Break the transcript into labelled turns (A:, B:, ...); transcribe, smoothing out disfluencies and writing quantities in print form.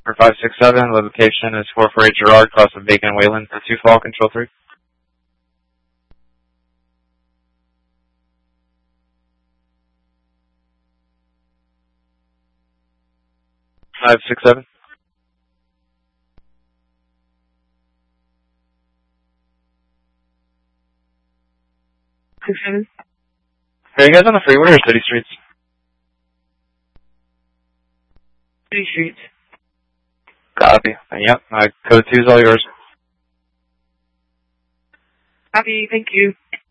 A: For 567, location is 448 Gerard, cross of Bacon and Wayland for 2 Fall, Control 3. 567. Are you guys on the freeway or city streets?
B: City streets.
A: Copy. Yep, code 2 is all yours.
B: Copy, thank you.